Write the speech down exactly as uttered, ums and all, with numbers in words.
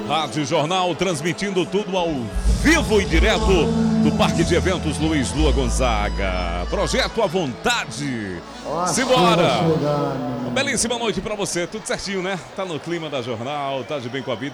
Rádio Jornal, transmitindo tudo ao vivo e direto do Parque de Eventos Luiz Lua Gonzaga. Projeto à vontade. Simbora! Uma belíssima noite pra você, tudo certinho, né? Tá no clima da Jornal, tá de bem com a vida.